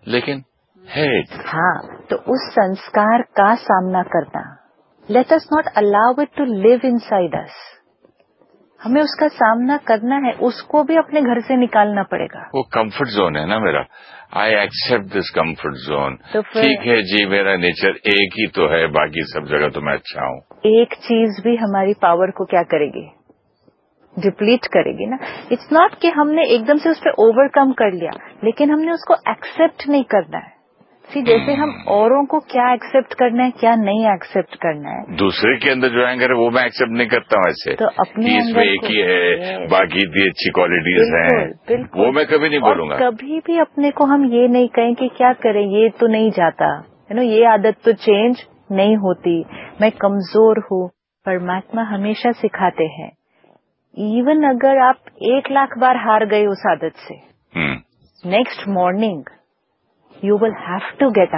लेकिन है। हाँ, तो उस संस्कार का सामना करना, let us not allow it to live inside us. हमें उसका सामना करना है, उसको भी अपने घर से निकालना पड़ेगा। वो कंफर्ट जोन है ना मेरा, I accept this comfort zone. तो ठीक है जी, मेरा नेचर एक ही तो है, बाकी सब जगह तो मैं अच्छा हूँ। एक चीज भी हमारी पावर को क्या करेगी, डिप्लीट करेगी ना। इट्स नॉट कि हमने एकदम से उस पर ओवरकम कर लिया, लेकिन हमने उसको एक्सेप्ट नहीं करना है। जैसे हम औरों को क्या एक्सेप्ट करना है, क्या नहीं एक्सेप्ट करना है, दूसरे के अंदर जो एंगर है वो मैं एक्सेप्ट नहीं करता हूँ ऐसे। तो अपने इसमें एक ही है, बाकी इतनी अच्छी क्वालिटीज हैं, वो मैं कभी नहीं बोलूंगा। कभी भी अपने को हम ये नहीं कहें कि क्या करें, ये तो नहीं जाता, ये आदत तो चेंज नहीं होती, मैं कमजोर हूँ। परमात्मा हमेशा सिखाते हैं, इवन अगर आप 1,00,000 बार हार गए उस आदत से, next morning you will have to get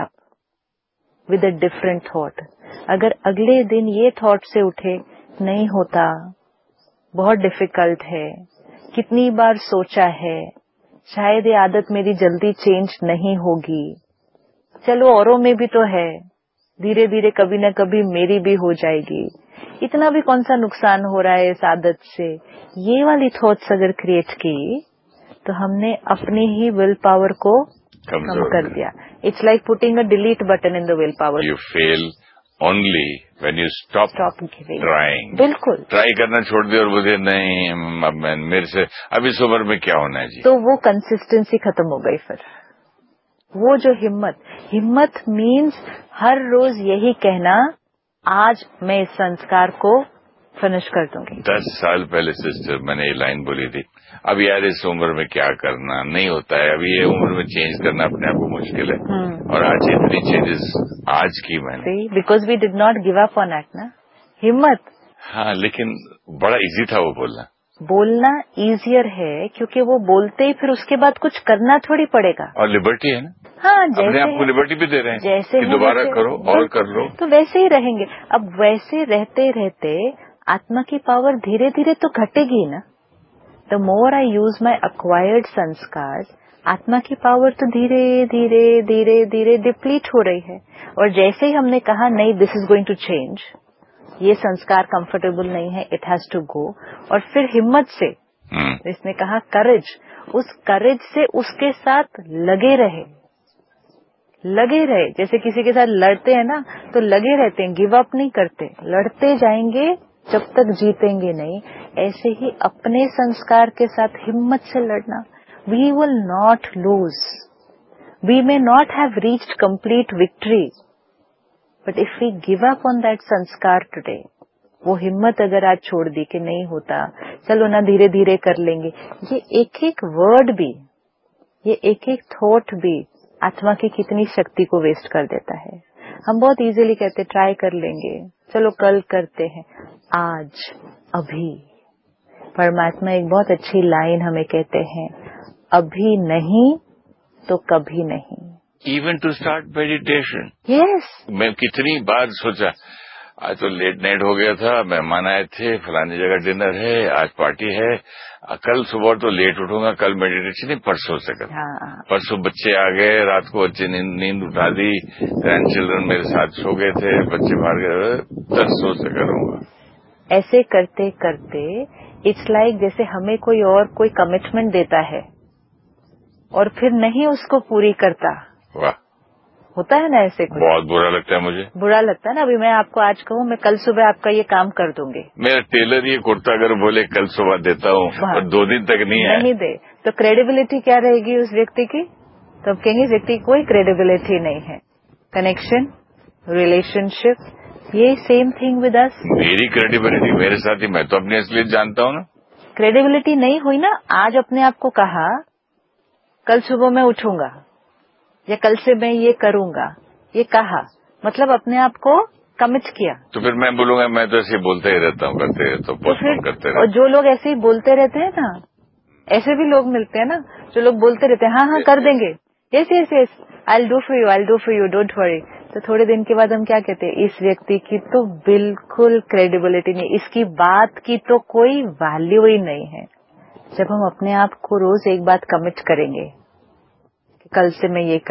up with a different thought. अगर अगले दिन ये थॉट से उठे, नहीं होता, बहुत डिफिकल्ट है, कितनी बार सोचा है, शायद ये आदत मेरी जल्दी चेंज नहीं होगी, चलो औरों में भी तो है, धीरे धीरे कभी न कभी मेरी भी हो जाएगी, इतना भी कौन सा नुकसान हो रहा है इस आदत से, ये वाली थॉट्स अगर क्रिएट की तो हमने अपनी ही विल पावर को कम कर दिया। It's like putting a delete button in the will power. You fail only when you stop trying. बिल्कुल, ट्राई करना छोड़ दिया और बोले नहीं अब मैं मेरे से अब इस उम्र में क्या होना है जी, तो वो कंसिस्टेंसी खत्म हो गई। फिर वो जो हिम्मत मीन्स हर रोज यही कहना, आज मैं इस संस्कार को फिनिश कर दूंगी। 10 साल पहले सिस्टर मैंने ये लाइन बोली थी, अब यार इस उम्र में क्या करना, नहीं होता है, अभी ये उम्र में चेंज करना अपने आप को मुश्किल है। और आज इतनी चेंजेस आज की मैंने, because we did not give up on it ना, हिम्मत। हाँ, लेकिन बड़ा इजी था वो बोलना इजियर है, क्योंकि वो बोलते ही फिर उसके बाद कुछ करना थोड़ी पड़ेगा। और लिबर्टी है ना। हाँ, जैसे अपने आप को लिबर्टी भी दे रहे हैं, जैसे कि दोबारा करो और कर लो, तो वैसे ही रहेंगे। अब वैसे रहते रहते आत्मा की पावर धीरे धीरे तो घटेगी ना। The more I use my acquired संस्कार, आत्मा की पावर तो धीरे धीरे धीरे धीरे डिप्लीट हो रही है। और जैसे ही हमने कहा नहीं, this is going to change, ये संस्कार कंफर्टेबल नहीं है, इट हैज टू गो, और फिर हिम्मत से इसने कहा करेज, उस करेज से उसके साथ लगे रहे। जैसे किसी के साथ लड़ते हैं ना, तो लगे रहते हैं, गिव अप नहीं करते, लड़ते जाएंगे जब तक जीतेंगे नहीं। ऐसे ही अपने संस्कार के साथ हिम्मत से लड़ना। We will not lose, we may not have reached complete victory, but if we give up on that संस्कार टुडे, वो हिम्मत अगर आज छोड़ दी कि नहीं होता, चलो ना धीरे धीरे कर लेंगे, ये एक एक वर्ड भी, ये एक एक थॉट भी आत्मा की कितनी शक्ति को वेस्ट कर देता है। हम बहुत इजीली कहते ट्राई कर लेंगे, चलो कल करते हैं, आज अभी। परमात्मा एक बहुत अच्छी लाइन हमें कहते हैं, अभी नहीं तो कभी नहीं। Even to start meditation. Yes, मैं कितनी बार सोचा, आज तो लेट नाइट हो गया था, मेहमान आए थे, फलानी जगह डिनर है, आज पार्टी है, कल सुबह तो लेट उठूंगा, कल मेडिटेशन नहीं, परसों से कर। परसों बच्चे आ गए, रात को बच्चे नींद उठा दी, ग्रैंड चिल्ड्रन मेरे साथ सो गए थे, बच्चे बाहर गए, परसों से करूंगा। ऐसे करते करते इट्स लाइक जैसे हमें कोई कमिटमेंट देता है और फिर नहीं उसको पूरी करता। वाह, होता है ना ऐसे कुछ। बहुत बुरा लगता है मुझे। बुरा लगता है ना। अभी मैं आपको आज कहूँ मैं कल सुबह आपका ये काम कर दूंगी, मेरा टेलर ये कुर्ता अगर बोले कल सुबह देता हूँ और 2 दिन तक नहीं दे, तो क्रेडिबिलिटी क्या रहेगी उस व्यक्ति की? तो अब कहेंगे इस व्यक्ति की कोई क्रेडिबिलिटी नहीं है। कनेक्शन, रिलेशनशिप, ये सेम थिंग विद अस। मेरी क्रेडिबिलिटी मेरे साथ ही, मैं तो अपनी असलियत जानता हूँ ना। क्रेडिबिलिटी नहीं हुई ना। आज अपने आप को कहा कल सुबह मैं उठूंगा या कल से मैं ये करूंगा, ये कहा, मतलब अपने आप को कमिट किया। तो फिर मैं बोलूंगा मैं तो ऐसे बोलते ही रहता हूँ, करते रहता हूँ, पोस्टपोन करते रहता हूँ। और जो लोग ऐसे ही बोलते रहते हैं ना, ऐसे भी लोग मिलते हैं ना, जो लोग बोलते रहते हैं हाँ हाँ कर देंगे, yes yes yes, I will do for you, don't worry. तो थोड़े दिन के बाद हम क्या कहते हैं, इस व्यक्ति की तो बिल्कुल क्रेडिबिलिटी नहीं, इसकी बात की तो कोई वैल्यू ही नहीं है। जब हम अपने आप को रोज एक बात कमिट करेंगे कि कल से मैं ये